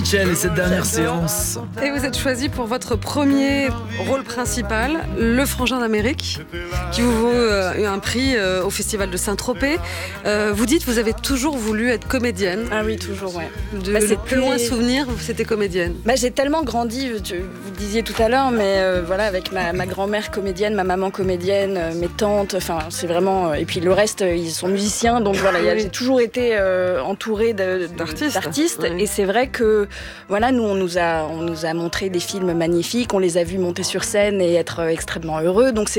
Mitchell et cette dernière séance. Et vous êtes choisi pour votre premier rôle principal, Le Frangin d'Amérique, qui vous vaut un prix au Festival de Saint-Tropez. Vous dites que vous avez toujours voulu être comédienne. Ah oui, toujours, ouais. Le plus loin souvenir, c'était comédienne. J'ai tellement grandi, vous le disiez tout à l'heure, mais voilà, avec ma grand-mère comédienne, ma maman comédienne, mes tantes, enfin, c'est vraiment... Et puis le reste, ils sont musiciens, donc voilà, j'ai toujours été entourée d'artistes. Oui. Et c'est vrai que, voilà, nous, on nous a montré des films magnifiques, on les a vus monter sur scène et être extrêmement heureux. Donc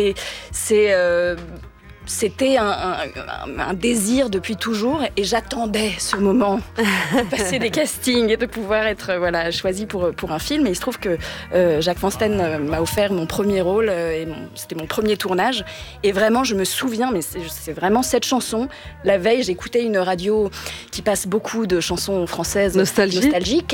c'était un désir depuis toujours et j'attendais ce moment de passer des castings et de pouvoir être choisie pour un film. Et il se trouve que Jacques Fansten m'a offert mon premier rôle et c'était mon premier tournage. Et vraiment, je me souviens, mais c'est vraiment cette chanson. La veille, j'écoutais une radio qui passe beaucoup de chansons françaises nostalgiques.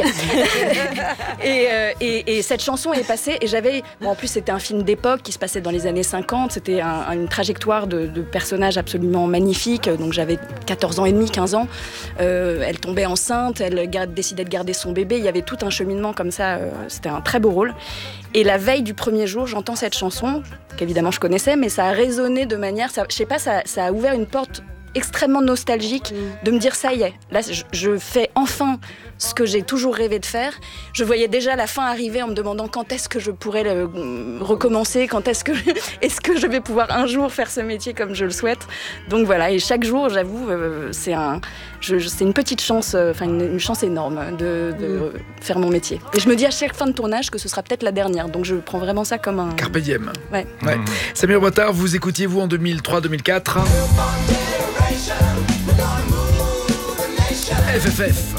et cette chanson est passée et j'avais... en plus, c'était un film d'époque qui se passait dans les années 50. C'était une trajectoire de personnage absolument magnifique. Donc j'avais 14 ans et demi, 15 ans. Elle tombait enceinte, elle décidait de garder son bébé. Il y avait tout un cheminement comme ça. C'était un très beau rôle. Et la veille du premier jour, j'entends cette chanson, qu'évidemment je connaissais, mais ça a résonné de manière... ça a ouvert une porte extrêmement nostalgique de me dire ça y est, là je fais enfin ce que j'ai toujours rêvé de faire. Je voyais déjà la fin arriver en me demandant quand est-ce que je pourrais recommencer, est-ce que je vais pouvoir un jour faire ce métier comme je le souhaite. Donc voilà, et chaque jour, j'avoue, c'est une petite chance, une chance énorme de faire mon métier. Et je me dis à chaque fin de tournage que ce sera peut-être la dernière, donc je prends vraiment ça comme un... Carpe diem. Ouais. Samir Ouattara, vous écoutiez vous en 2003-2004 FFF.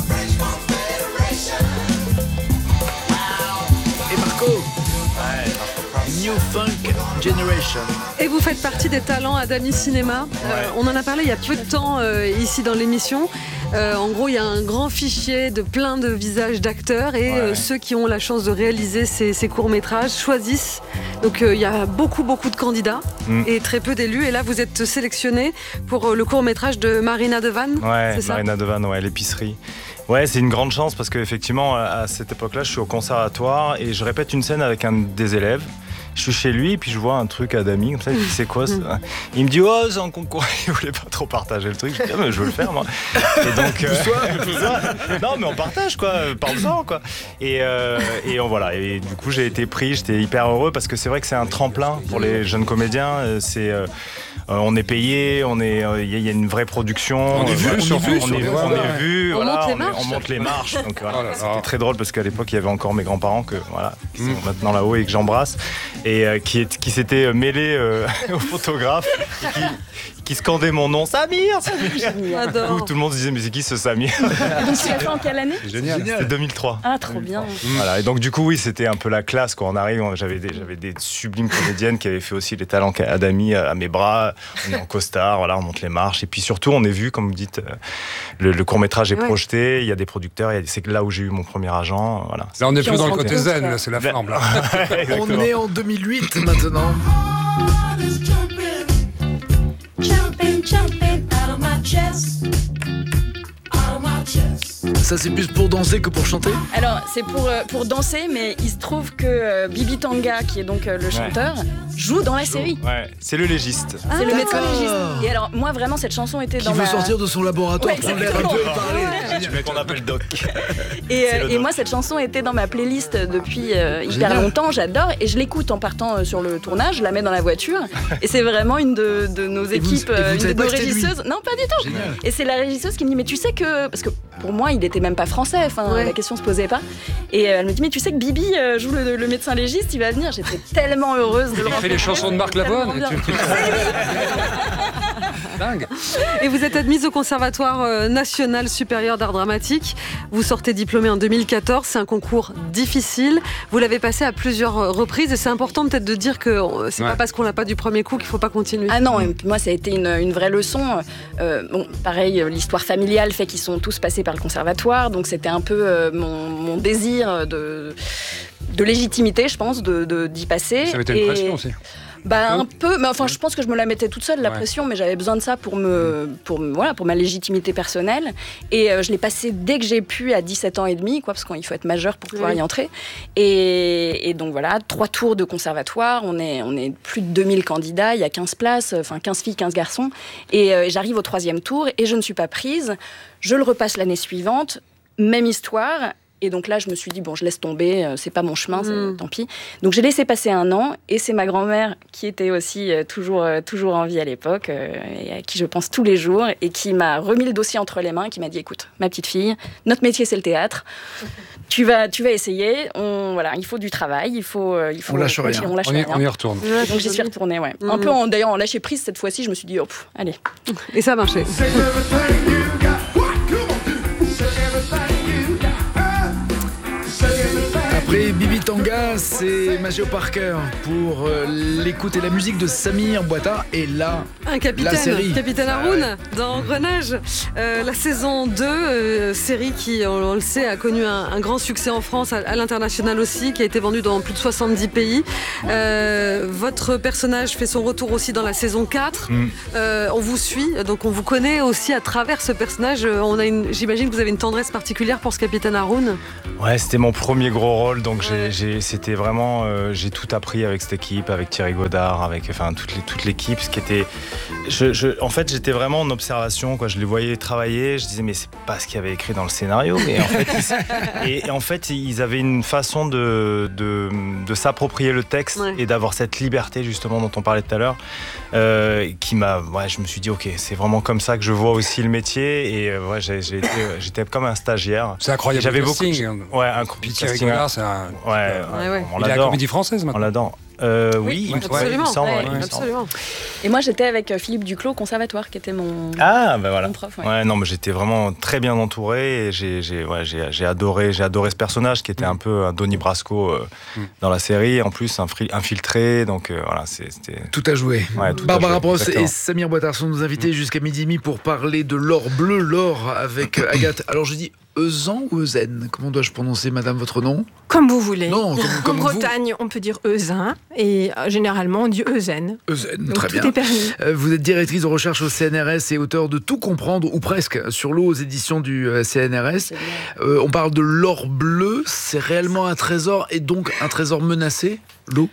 Et Marco. New Funk Generation. Et vous faites partie des talents Adami Cinéma. On en a parlé il y a peu de temps ici dans l'émission. En gros, il y a un grand fichier de plein de visages d'acteurs et ceux qui ont la chance de réaliser ces courts-métrages choisissent. Donc il y a beaucoup de candidats et très peu d'élus. Et là, vous êtes sélectionné pour le court-métrage de Marina Devan. Ouais, Marina Devan, l'épicerie. Ouais, c'est une grande chance parce qu'effectivement, à cette époque-là, je suis au conservatoire et je répète une scène avec un des élèves. Je suis chez lui et puis je vois un truc Adami comme ça, il me dit c'est quoi ça ? Il me dit c'est un concours, il voulait pas trop partager le truc, je dis mais je veux le faire moi. Et donc non mais on partage quoi, parle-en quoi. Et voilà, et du coup j'ai été pris, j'étais hyper heureux parce que c'est vrai que c'est un tremplin pour les jeunes comédiens, on est payé, il y a une vraie production. On est vu, on monte les marches. Donc voilà, c'était très drôle parce qu'à l'époque il y avait encore mes grands-parents qui sont maintenant là-haut et que j'embrasse et qui s'étaient mêlés aux photographes et qui scandaient mon nom, Samir. J'adore. Tout le monde se disait mais c'est qui ce Samir ? Donc tu l'as fait en quelle année ? C'est génial. C'était 2003. Ah, trop bien. Voilà, et donc du coup oui, c'était un peu la classe quand on arrive. J'avais des sublimes comédiennes qui avaient fait aussi les talents Adami à mes bras. On est en costard, on monte les marches et puis surtout on est vu, comme vous dites, le court-métrage est projeté, il y a des producteurs, c'est là où j'ai eu mon premier agent. Voilà. Là on est plus dans le côté zen, là, c'est la forme. Là. On est en 2008 maintenant. Ça c'est plus pour danser que pour chanter ? Alors c'est pour danser, mais il se trouve que Bibi Tanga, qui est donc le chanteur, joue dans la série. Ouais, c'est le légiste. C'est le médecin légiste. Et alors moi vraiment cette chanson était dans qui veut sortir de son laboratoire, prendre l'air un peu et parler. Tu mets qu'on appelle Doc. Et moi cette chanson était dans ma playlist depuis hyper longtemps, j'adore et je l'écoute en partant sur le tournage, je la mets dans la voiture et c'est vraiment une de nos équipes, une de nos régisseuses. Non pas du tout. Génial. Et c'est la régisseuse qui me dit mais tu sais que, parce que pour moi il était même pas français, la question se posait pas. Et elle me dit mais tu sais que Bibi joue le médecin légiste, il va venir. J'étais tellement heureuse de le rencontrer. Il fait les chansons de Marc Lavoine. Dingue. Et vous êtes admise au Conservatoire national supérieur d'art dramatique. Vous sortez diplômée en 2014. C'est un concours difficile. Vous l'avez passé à plusieurs reprises et c'est important peut-être de dire que c'est pas parce qu'on l'a pas du premier coup qu'il faut pas continuer. Ah non, moi ça a été une vraie leçon. Pareil, l'histoire familiale fait qu'ils sont tous passés par le conservatoire, donc c'était un peu mon désir de légitimité, je pense, d'y passer. Ça avait été une pression aussi. Un peu, mais enfin je pense que je me la mettais toute seule la pression, mais j'avais besoin de ça pour ma légitimité personnelle. Et je l'ai passé dès que j'ai pu à 17 ans et demi, parce qu'il faut être majeur pour pouvoir y entrer. Et donc voilà, 3 tours de conservatoire, on est plus de 2000 candidats, il y a 15 places, 15 filles, 15 garçons. Et j'arrive au 3e tour et je ne suis pas prise. Je le repasse l'année suivante, même histoire. Et donc là, je me suis dit, je laisse tomber, c'est pas mon chemin, tant pis. Donc j'ai laissé passer 1 an, et c'est ma grand-mère qui était aussi toujours en vie à l'époque, et à qui je pense tous les jours, et qui m'a remis le dossier entre les mains, qui m'a dit, écoute, ma petite fille, notre métier c'est le théâtre, tu vas essayer, il faut du travail, on lâche rien. On y retourne. Donc j'y suis retournée, Un peu d'ailleurs en lâcher prise cette fois-ci, je me suis dit, allez. Et ça a marché. Après Bibi Tanga, c'est Majeo Parker pour l'écoute et la musique de Samir Bouata. Et là, un capitaine, la série. Capitaine Haroun dans Engrenage. La saison 2, série qui, on le sait, a connu un grand succès en France, à l'international aussi, qui a été vendue dans plus de 70 pays. Votre personnage fait son retour aussi dans la saison 4. On vous suit, donc on vous connaît aussi à travers ce personnage. J'imagine que vous avez une tendresse particulière pour ce capitaine Haroun. Ouais, c'était mon premier gros rôle, donc c'était vraiment, j'ai tout appris avec cette équipe, avec Thierry Godard, avec toute l'équipe, ce qui était, en fait, j'étais vraiment en observation, je les voyais travailler, je disais mais c'est pas ce qu'il y avait écrit dans le scénario, et en fait, ils avaient une façon de s'approprier le texte et d'avoir cette liberté justement dont on parlait tout à l'heure, je me suis dit ok, c'est vraiment comme ça que je vois aussi le métier, et j'étais comme un stagiaire. C'est incroyable. J'avais beaucoup. Un Thierry Godard, c'est un. On il est à la Comédie Française maintenant. On l'adore. Oui, absolument. Et moi, j'étais avec Philippe Duclos au conservatoire, qui était mon prof. Non, mais j'étais vraiment très bien entouré, et j'ai adoré ce personnage qui était un peu un Donnie Brasco dans la série, en plus infiltré, donc c'était... Tout a joué. Barbara Brosse et Samir Bouata sont nos invités jusqu'à 12h30 pour parler de l'or bleu, l'or avec Agathe. Alors je dis Euzan ou Euzen? Comment dois-je prononcer, madame, votre nom? Comme vous voulez. Non, comme en Bretagne, on peut dire Euzin, et généralement, on dit Euzen. Euzen, très bien. Tout est permis. Vous êtes directrice de recherche au CNRS et auteur de Tout comprendre, ou presque, sur l'eau aux éditions du CNRS. On parle de l'or bleu. C'est réellement un trésor, et donc un trésor menacé, l'eau?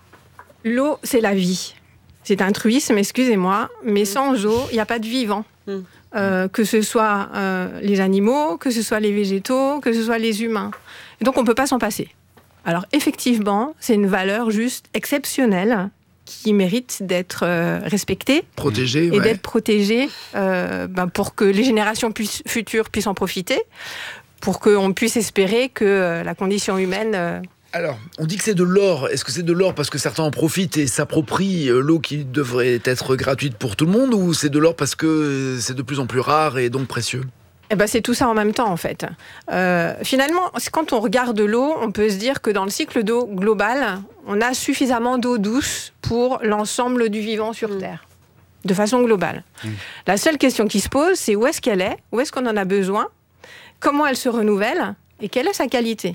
L'eau, c'est la vie. C'est un truisme, excusez-moi, mais sans eau, il n'y a pas de vivant. Que ce soit les animaux, que ce soit les végétaux, que ce soit les humains. Et donc on ne peut pas s'en passer. Alors effectivement, c'est une valeur juste exceptionnelle qui mérite d'être respectée, protégée, et d'être protégée pour que les générations futures puissent en profiter, pour qu'on puisse espérer que la condition humaine... Alors, on dit que c'est de l'or. Est-ce que c'est de l'or parce que certains en profitent et s'approprient l'eau qui devrait être gratuite pour tout le monde, ou c'est de l'or parce que c'est de plus en plus rare et donc précieux? C'est tout ça en même temps, en fait. Finalement, quand on regarde l'eau, on peut se dire que dans le cycle d'eau global, on a suffisamment d'eau douce pour l'ensemble du vivant sur Terre, de façon globale. La seule question qui se pose, c'est où est-ce qu'elle est, où est-ce qu'on en a besoin, comment elle se renouvelle et quelle est sa qualité.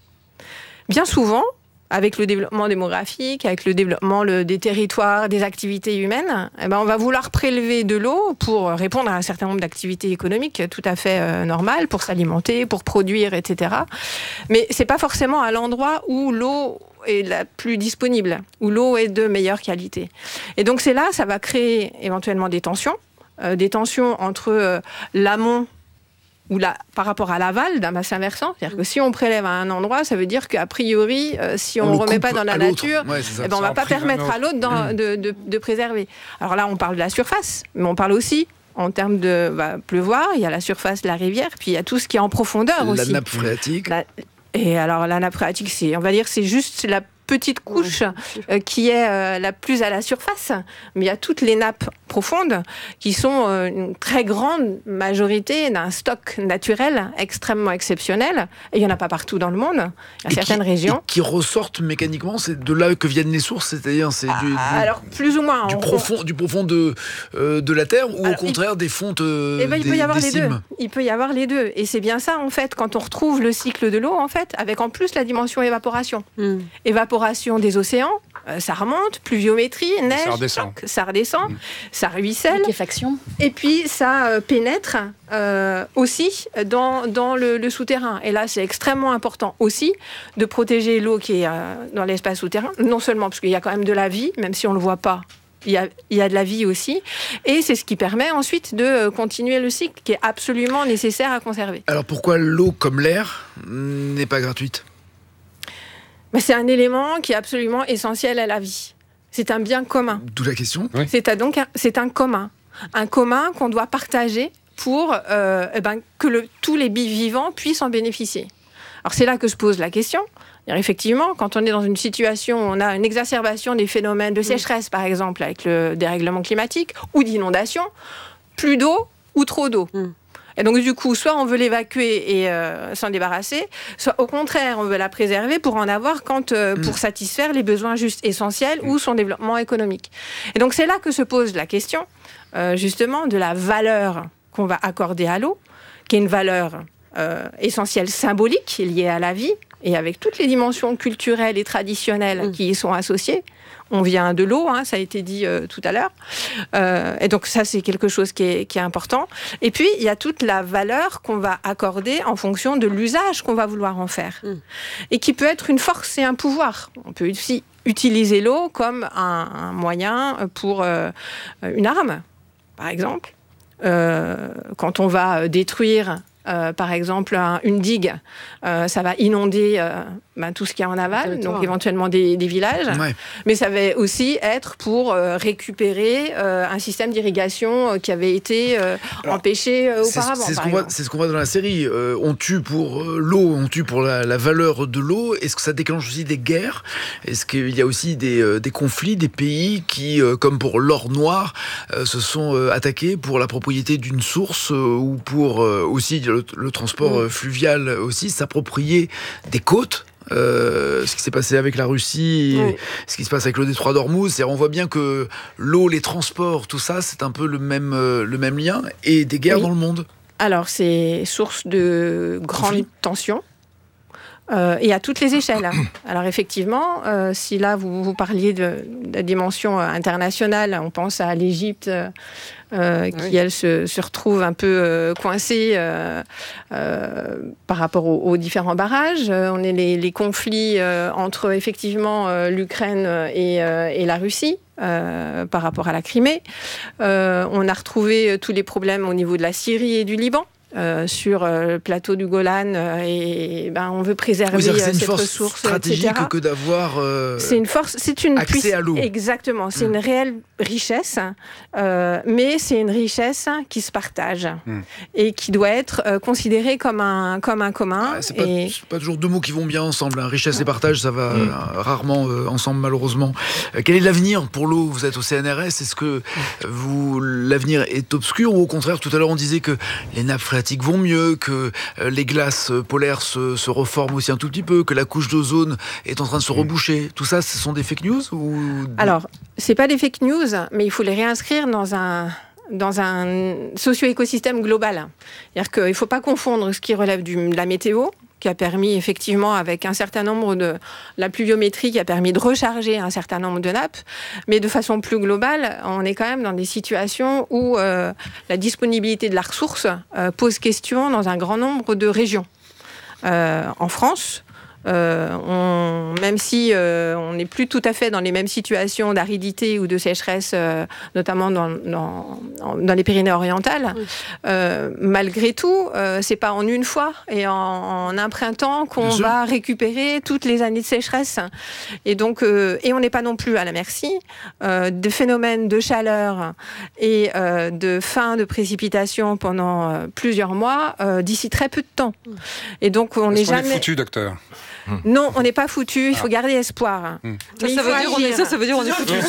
Bien souvent, avec le développement démographique, avec le développement des territoires, des activités humaines, on va vouloir prélever de l'eau pour répondre à un certain nombre d'activités économiques tout à fait normales, pour s'alimenter, pour produire, etc. Mais c'est pas forcément à l'endroit où l'eau est la plus disponible, où l'eau est de meilleure qualité. Et donc c'est là, ça va créer éventuellement des tensions entre l'amont ou par rapport à l'aval d'un bassin versant. C'est-à-dire que si on prélève à un endroit, ça veut dire qu'a priori, si on ne remet pas dans la nature, on ne va pas permettre à l'autre de préserver. Alors là, on parle de la surface, mais on parle aussi, en termes de pleuvoir, il y a la surface de la rivière, puis il y a tout ce qui est en profondeur aussi. La nappe phréatique. Et alors, la nappe phréatique, c'est juste la petite couche qui est la plus à la surface, mais il y a toutes les nappes profondes qui sont une très grande majorité d'un stock naturel extrêmement exceptionnel, et il n'y en a pas partout dans le monde, il y a certaines régions. Qui ressortent mécaniquement, c'est de là que viennent les sources, c'est-à-dire alors plus ou moins du profond de la terre, ou au contraire des fontes il peut y avoir les deux. Il peut y avoir les deux, et c'est bien ça en fait quand on retrouve le cycle de l'eau en fait, avec en plus la dimension évaporation. Évaporation des océans, ça remonte, pluviométrie, neige, ça redescend, ça ruisselle. Liquéfaction. Et puis ça pénètre aussi dans le souterrain. Et là, c'est extrêmement important aussi de protéger l'eau qui est dans l'espace souterrain, non seulement parce qu'il y a quand même de la vie, même si on ne le voit pas. Il y a de la vie aussi, et c'est ce qui permet ensuite de continuer le cycle qui est absolument nécessaire à conserver. Alors pourquoi l'eau comme l'air n'est pas gratuite ? C'est un élément qui est absolument essentiel à la vie. C'est un bien commun. D'où la question. Oui. C'est un commun qu'on doit partager pour que tous les vivants puissent en bénéficier. Alors c'est là que se pose la question. Effectivement, quand on est dans une situation où on a une exacerbation des phénomènes de sécheresse, par exemple, avec le dérèglement climatique, ou d'inondation, plus d'eau ou trop d'eau. Et donc, du coup, soit on veut l'évacuer et s'en débarrasser, soit au contraire, on veut la préserver pour en avoir pour satisfaire les besoins juste essentiels ou son développement économique. Et donc, c'est là que se pose la question, justement, de la valeur qu'on va accorder à l'eau, qui est une valeur essentielle symbolique liée à la vie, et avec toutes les dimensions culturelles et traditionnelles qui y sont associées. On vient de l'eau, ça a été dit tout à l'heure. Et donc ça, c'est quelque chose qui est important. Et puis, il y a toute la valeur qu'on va accorder en fonction de l'usage qu'on va vouloir en faire. Et qui peut être une force et un pouvoir. On peut aussi utiliser l'eau comme un moyen pour une arme, par exemple. Quand on va détruire... par exemple, une digue, ça va inonder tout ce qu'il y a en aval, donc éventuellement des villages. Ouais. Mais ça va aussi être pour récupérer un système d'irrigation qui avait été empêché auparavant. C'est ce qu'on voit dans la série. On tue pour l'eau, on tue pour la valeur de l'eau. Est-ce que ça déclenche aussi des guerres ? Est-ce qu'il y a aussi des conflits, des pays qui, comme pour l'or noir, se sont attaqués pour la propriété d'une source ou pour aussi le transport fluvial aussi, s'approprier des côtes, ce qui s'est passé avec la Russie, ce qui se passe avec le détroit d'Ormuz, on voit bien que l'eau, les transports, tout ça, c'est un peu le même lien, et des guerres dans le monde. Alors, c'est source de grandes tensions. Et à toutes les échelles. Alors effectivement, si là vous parliez de la dimension internationale, on pense à l'Égypte qui elle se retrouve un peu coincée par rapport aux différents barrages. On a les conflits entre effectivement l'Ukraine et la Russie. Par rapport à la Crimée. On a retrouvé tous les problèmes au niveau de la Syrie et du Liban. Sur le plateau du Golan, on veut préserver cette ressource stratégique etc. que d'avoir c'est une force, c'est une accès à l'eau. Exactement, c'est une réelle richesse, mais c'est une richesse qui se partage et qui doit être considérée comme un commun. C'est pas toujours deux mots qui vont bien ensemble. Richesse et partage, ça va rarement ensemble, malheureusement. Quel est l'avenir pour l'eau ? Vous êtes au CNRS. Est-ce que l'avenir est obscur ou au contraire, tout à l'heure on disait que les nappes phréatiques vont mieux, que les glaces polaires se reforment aussi un tout petit peu, que la couche d'ozone est en train de se reboucher. Tout ça, ce sont des fake news ou... Alors, c'est pas des fake news, mais il faut les réinscrire dans un socio-écosystème global. C'est-à-dire qu'il ne faut pas confondre ce qui relève de la météo, qui a permis effectivement, avec un certain nombre de... la pluviométrie qui a permis de recharger un certain nombre de nappes, mais de façon plus globale, on est quand même dans des situations où la disponibilité de la ressource pose question dans un grand nombre de régions. En France, même si on n'est plus tout à fait dans les mêmes situations d'aridité ou de sécheresse, notamment dans les Pyrénées-Orientales, malgré tout, c'est pas en une fois et en un printemps qu'on va récupérer toutes les années de sécheresse. Et donc, et on n'est pas non plus à la merci de phénomènes de chaleur et de fin de précipitation pendant plusieurs mois d'ici très peu de temps. Et donc, on n'est jamais foutu, docteur. Non, on n'est pas foutu, il faut garder espoir. Ça veut dire on est foutu.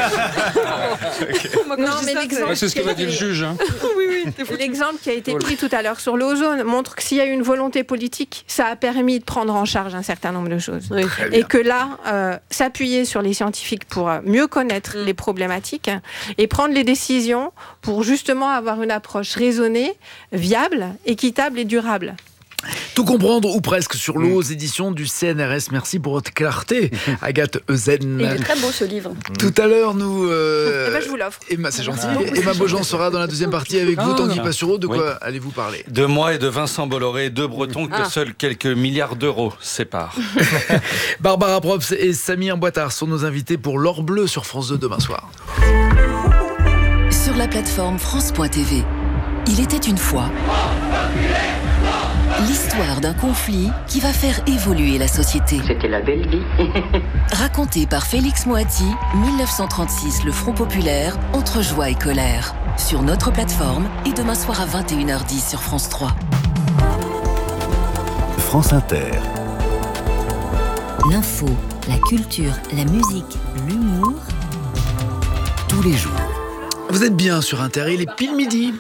Non, mais l'exemple, c'est ce que va dire le juge. L'exemple qui a été pris tout à l'heure sur l'ozone montre que s'il y a eu une volonté politique, ça a permis de prendre en charge un certain nombre de choses. Oui. Et que là, s'appuyer sur les scientifiques pour mieux connaître les problématiques et prendre les décisions pour justement avoir une approche raisonnée, viable, équitable et durable. Tout comprendre ou presque sur l'eau aux éditions du CNRS. Merci pour votre clarté, Agathe Eusen. Il est très beau ce livre. Tout à l'heure, nous... je vous l'offre. C'est gentil. Emma Beaujean sera dans la deuxième partie avec vous. Tanguy Passureau, de quoi allez-vous parler? De moi et de Vincent Bolloré, deux Bretons que seuls quelques milliards d'euros séparent. Barbara Props et Samir Boitard sont nos invités pour l'Or Bleu sur France 2 demain soir. Sur la plateforme France.tv, il était une fois l'histoire d'un conflit qui va faire évoluer la société. C'était la belle vie. Raconté par Félix Moati, 1936, le Front populaire, entre joie et colère. Sur notre plateforme et demain soir à 21h10 sur France 3. France Inter. L'info, la culture, la musique, l'humour. Tous les jours. Vous êtes bien sur Inter, il est pile midi.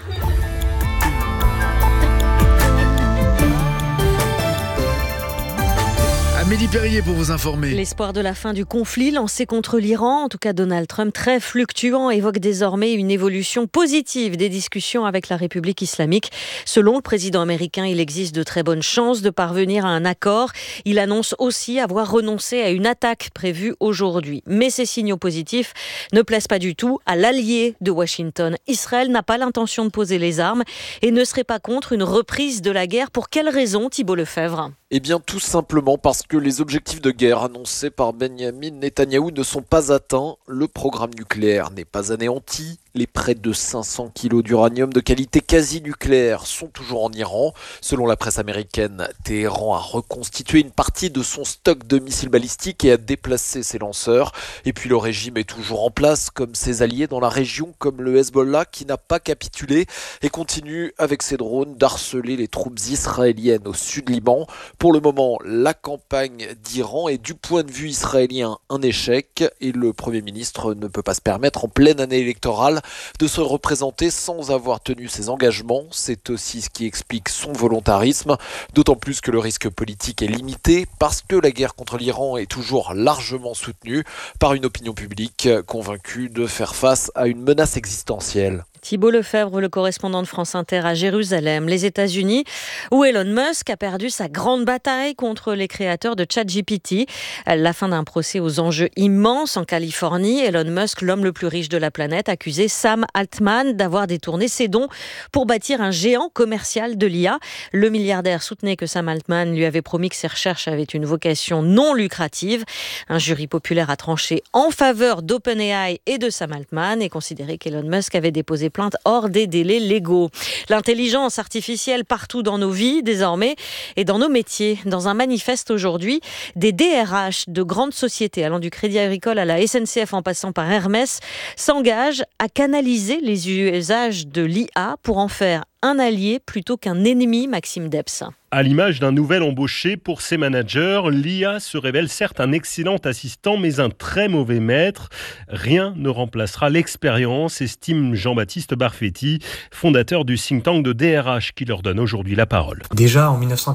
Amélie Perrier pour vous informer. L'espoir de la fin du conflit lancé contre l'Iran, en tout cas Donald Trump, très fluctuant, évoque désormais une évolution positive des discussions avec la République islamique. Selon le président américain, il existe de très bonnes chances de parvenir à un accord. Il annonce aussi avoir renoncé à une attaque prévue aujourd'hui. Mais ces signaux positifs ne plaisent pas du tout à l'allié de Washington. Israël n'a pas l'intention de poser les armes et ne serait pas contre une reprise de la guerre. Pour quelles raisons, Thibault Lefebvre ? Eh bien, tout simplement parce que les objectifs de guerre annoncés par Benyamin Netanyahou ne sont pas atteints. Le programme nucléaire n'est pas anéanti. Les près de 500 kilos d'uranium de qualité quasi-nucléaire sont toujours en Iran. Selon la presse américaine, Téhéran a reconstitué une partie de son stock de missiles balistiques et a déplacé ses lanceurs. Et puis le régime est toujours en place, comme ses alliés dans la région, comme le Hezbollah, qui n'a pas capitulé et continue avec ses drones d'harceler les troupes israéliennes au sud Liban. Pour le moment, la campagne d'Iran est du point de vue israélien un échec et le Premier ministre ne peut pas se permettre en pleine année électorale de se représenter sans avoir tenu ses engagements. C'est aussi ce qui explique son volontarisme, d'autant plus que le risque politique est limité parce que la guerre contre l'Iran est toujours largement soutenue par une opinion publique convaincue de faire face à une menace existentielle. Thibault Lefebvre, le correspondant de France Inter à Jérusalem, les États-Unis, où Elon Musk a perdu sa grande bataille contre les créateurs de ChatGPT. La fin d'un procès aux enjeux immenses en Californie. Elon Musk, l'homme le plus riche de la planète, accusé Sam Altman d'avoir détourné ses dons pour bâtir un géant commercial de l'IA. Le milliardaire soutenait que Sam Altman lui avait promis que ses recherches avaient une vocation non lucrative. Un jury populaire a tranché en faveur d'OpenAI et de Sam Altman et considéré qu'Elon Musk avait déposé plainte hors des délais légaux. L'intelligence artificielle partout dans nos vies désormais et dans nos métiers. Dans un manifeste aujourd'hui, des DRH de grandes sociétés allant du Crédit Agricole à la SNCF en passant par Hermès s'engagent à canaliser les usages de l'IA pour en faire un allié plutôt qu'un ennemi, Maxime Debs. À l'image d'un nouvel embauché pour ses managers, l'IA se révèle certes un excellent assistant, mais un très mauvais maître. Rien ne remplacera l'expérience, estime Jean-Baptiste Barfetti, fondateur du think tank de DRH, qui leur donne aujourd'hui la parole. Déjà en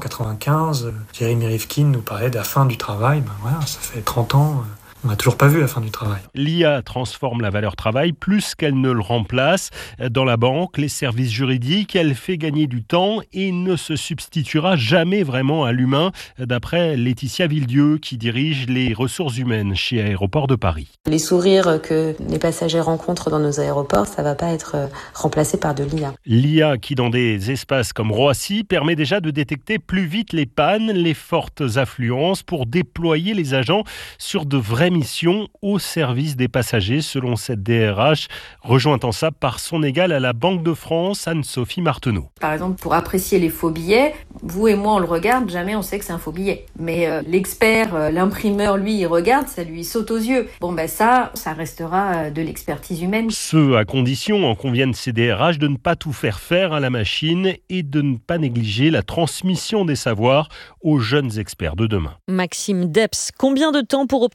1995, Jeremy Rifkin nous parlait de la fin du travail. Voilà, ça fait 30 ans. On n'a toujours pas vu la fin du travail. L'IA transforme la valeur travail plus qu'elle ne le remplace. Dans la banque, les services juridiques, elle fait gagner du temps et ne se substituera jamais vraiment à l'humain, d'après Laetitia Villedieu, qui dirige les ressources humaines chez Aéroports de Paris. Les sourires que les passagers rencontrent dans nos aéroports, ça ne va pas être remplacé par de l'IA. L'IA qui, dans des espaces comme Roissy, permet déjà de détecter plus vite les pannes, les fortes affluences pour déployer les agents sur de vraies missions au service des passagers, selon cette DRH, rejointe en ça par son égale à la Banque de France, Anne-Sophie Marteneau. Par exemple, pour apprécier les faux billets, vous et moi on le regarde, jamais on sait que c'est un faux billet. Mais l'expert, l'imprimeur, lui, il regarde, ça lui saute aux yeux. Ça restera de l'expertise humaine. Ce à condition, en conviennent ces DRH, de ne pas tout faire à la machine et de ne pas négliger la transmission des savoirs aux jeunes experts de demain. Maxime Debs, combien de temps pour obtenir un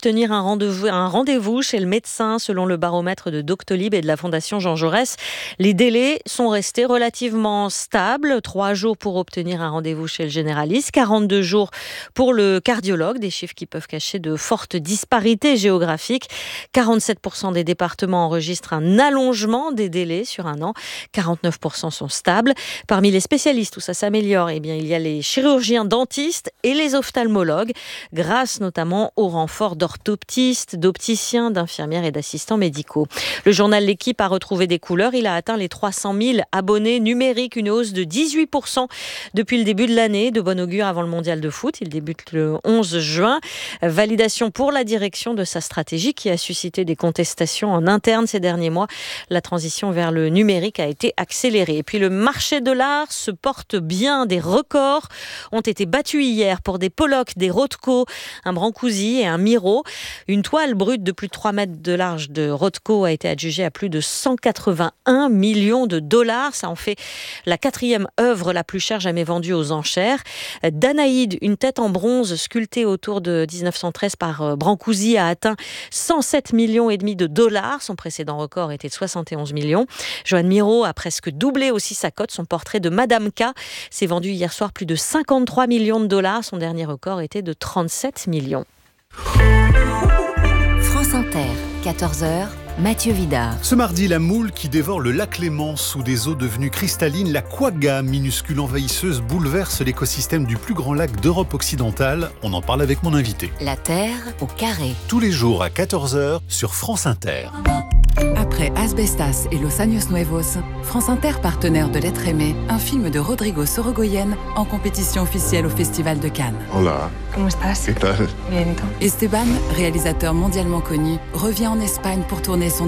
rendez-vous chez le médecin selon le baromètre de Doctolib et de la Fondation Jean Jaurès. Les délais sont restés relativement stables. 3 jours pour obtenir un rendez-vous chez le généraliste, 42 jours pour le cardiologue, des chiffres qui peuvent cacher de fortes disparités géographiques. 47% des départements enregistrent un allongement des délais sur un an. 49% sont stables. Parmi les spécialistes où ça s'améliore, il y a les chirurgiens dentistes et les ophtalmologues, grâce notamment au renfort d'orthoptistes, d'opticiens, d'infirmières et d'assistants médicaux. Le journal L'Équipe a retrouvé des couleurs. Il a atteint les 300 000 abonnés numériques, une hausse de 18% depuis le début de l'année. De bon augure avant le mondial de foot. Il débute le 11 juin. Validation pour la direction de sa stratégie qui a suscité des contestations en interne ces derniers mois. La transition vers le numérique a été accélérée. Et puis le marché de l'art se porte bien. Des records ont été battus hier pour des Pollock, des Rothko, un Brancusi et un Miro. Une toile brute de plus de 3 mètres de large de Rothko a été adjugée à plus de 181 millions de dollars. Ça en fait la 4e œuvre la plus chère jamais vendue aux enchères. Danaïde, une tête en bronze sculptée autour de 1913 par Brancusi, a atteint 107 millions et demi de dollars. Son précédent record était de 71 millions. Joan Miro a presque doublé aussi sa cote. Son portrait de Madame K s'est vendu hier soir plus de 53 millions de dollars. Son dernier record était de 37 millions. France Inter, 14h. Mathieu Vidard. Ce mardi, la moule qui dévore le lac Léman sous des eaux devenues cristallines, la quagga, minuscule envahisseuse, bouleverse l'écosystème du plus grand lac d'Europe occidentale. On en parle avec mon invité. La Terre au carré. Tous les jours à 14h sur France Inter. Après Asbestas et Los Años Nuevos, France Inter, partenaire de L'être aimé, un film de Rodrigo Sorogoyen en compétition officielle au Festival de Cannes. Hola. ¿Cómo estás? ¿Qué tal? Bien, ¿y tú? Esteban, réalisateur mondialement connu, revient en Espagne pour tourner son